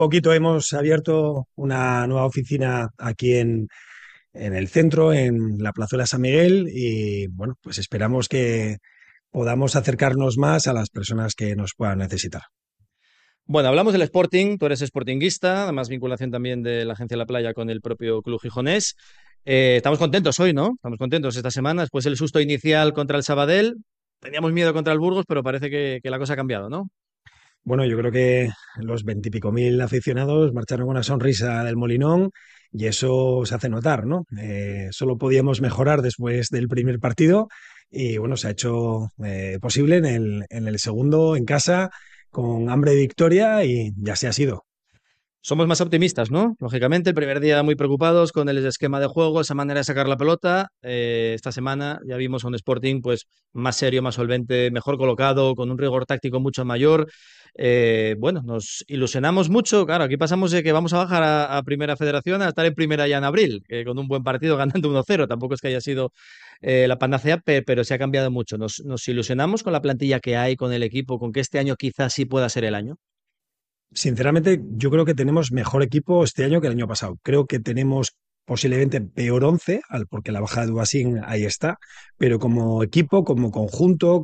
Poquito hemos abierto una nueva oficina aquí en el centro, en la Plazuela San Miguel, y bueno, pues esperamos que podamos acercarnos más a las personas que nos puedan necesitar. Bueno, hablamos del Sporting, tú eres sportinguista, además vinculación también de la Agencia La Playa con el propio club gijonés. Estamos contentos hoy, ¿no? Estamos contentos esta semana, después del susto inicial contra el Sabadell. Teníamos miedo contra el Burgos, pero parece que la cosa ha cambiado, ¿no? Bueno, yo creo que los 20 y pico mil aficionados marcharon con una sonrisa del Molinón y eso se hace notar, ¿no? Solo podíamos mejorar después del primer partido y bueno, se ha hecho posible en el segundo en casa con hambre de victoria y ya se ha sido. Somos más optimistas, ¿no? Lógicamente, el primer día muy preocupados con el esquema de juego, esa manera de sacar la pelota. Esta semana ya vimos a un Sporting pues más serio, más solvente, mejor colocado, con un rigor táctico mucho mayor. Bueno, nos ilusionamos mucho. Claro, aquí pasamos de que vamos a bajar a Primera Federación a estar en Primera ya en abril, con un buen partido ganando 1-0. Tampoco es que haya sido la panacea, pero se ha cambiado mucho. Nos ilusionamos con la plantilla que hay, con el equipo, con que este año quizás sí pueda ser el año. Sinceramente, yo creo que tenemos mejor equipo este año que el año pasado. Creo que tenemos posiblemente peor once, porque la baja de Dubasín ahí está, pero como equipo, como conjunto,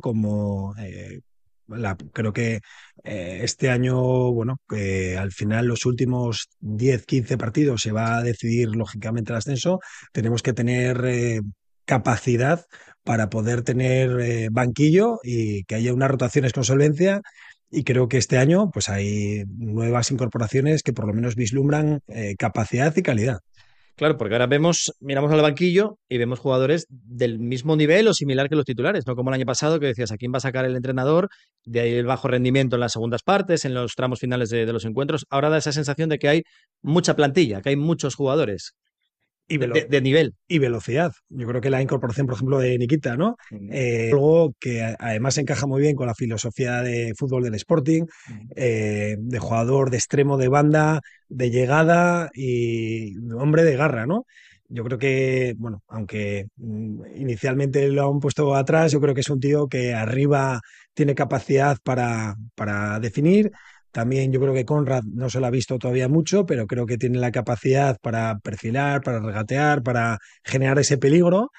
creo que este año, bueno, que al final los últimos 10 15 partidos se va a decidir lógicamente el ascenso, tenemos que tener capacidad para poder tener banquillo y que haya unas rotaciones con solvencia y creo que este año pues hay nuevas incorporaciones que por lo menos vislumbran capacidad y calidad. Claro, porque ahora miramos al banquillo y vemos jugadores del mismo nivel o similar que los titulares, no como el año pasado que decías a quién va a sacar el entrenador, de ahí el bajo rendimiento en las segundas partes, en los tramos finales de los encuentros. Ahora da esa sensación de que hay mucha plantilla, que hay muchos jugadores Y, velo- de nivel. y velocidad. Yo creo que la incorporación, por ejemplo, de Nikita, ¿no? Mm, Algo que además encaja muy bien con la filosofía de fútbol del Sporting, de jugador de extremo de banda, de llegada y hombre de garra, ¿no? Yo creo que, bueno, aunque inicialmente lo han puesto atrás, yo creo que es un tío que arriba tiene capacidad para definir. También yo creo que Conrad no se lo ha visto todavía mucho, pero creo que tiene la capacidad para perfilar, para regatear, para generar ese peligro.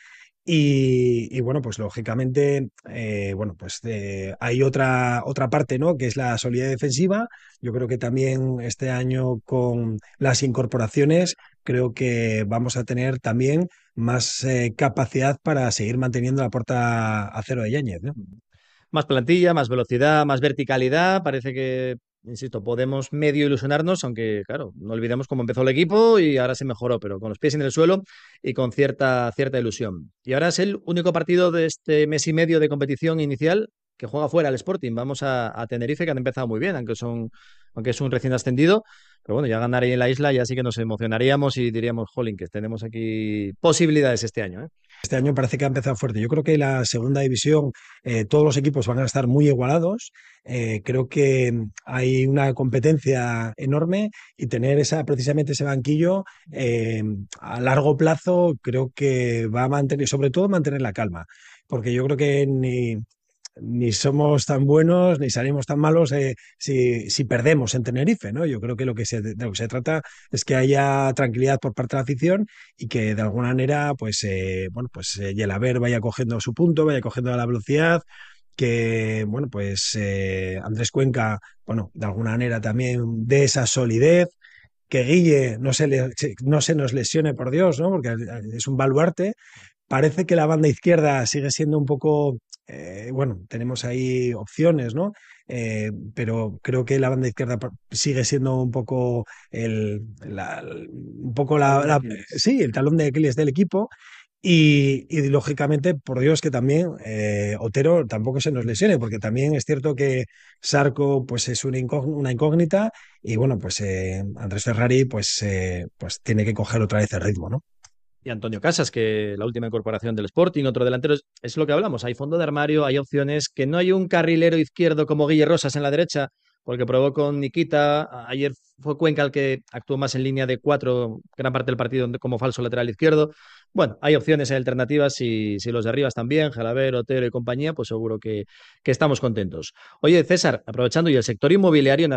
Y bueno, pues lógicamente, bueno, pues hay otra parte, ¿no? Que es la solidez defensiva. Yo creo que también este año con las incorporaciones, creo que vamos a tener también más capacidad para seguir manteniendo la puerta a cero de Yáñez, ¿no? mm. Más plantilla, más velocidad, más verticalidad. Parece que, insisto, podemos medio ilusionarnos, aunque, claro, no olvidemos cómo empezó el equipo y ahora se mejoró, pero con los pies en el suelo y con cierta ilusión. Y ahora es el único partido de este mes y medio de competición inicial que juega fuera el Sporting. Vamos a Tenerife, que han empezado muy bien, aunque es un recién ascendido. Pero bueno, ya ganar ahí en la isla ya sí que nos emocionaríamos y diríamos, jolín, que tenemos aquí posibilidades este año, ¿eh? Este año parece que ha empezado fuerte. Yo creo que la segunda división, todos los equipos van a estar muy igualados. Creo que hay una competencia enorme y tener precisamente ese banquillo a largo plazo creo que va a mantener, sobre todo mantener la calma, porque yo creo que ni somos tan buenos ni salimos tan malos si perdemos en Tenerife, ¿no? Yo creo que de lo que se trata es que haya tranquilidad por parte de la afición y que de alguna manera, pues, bueno, pues Yelaber vaya cogiendo su punto, vaya cogiendo la velocidad, que, bueno, pues Andrés Cuenca, bueno, de alguna manera también de esa solidez, que Guille no se nos lesione, por Dios, ¿no? Porque es un baluarte. Parece que la banda izquierda sigue siendo un poco, bueno, tenemos ahí opciones, ¿no? Pero creo que la banda izquierda sigue siendo un poco un poco Talón de Aquiles. sí, el talón de Aquiles del equipo. Y lógicamente, por Dios, que también Otero tampoco se nos lesione, porque también es cierto que Sarco pues es una incógnita y bueno, pues Andrés Ferrari pues tiene que coger otra vez el ritmo, ¿no? Y Antonio Casas, que la última incorporación del Sporting, otro delantero, es lo que hablamos. Hay fondo de armario, hay opciones, que no hay un carrilero izquierdo como Guille Rosas en la derecha, porque probó con Nikita. Ayer fue Cuenca el que actuó más en línea de cuatro, gran parte del partido como falso lateral izquierdo. Bueno, hay opciones, hay alternativas. Si los de arriba están bien, Jalaber, Otero y compañía, pues seguro que estamos contentos. Oye, César, aprovechando, y el sector inmobiliario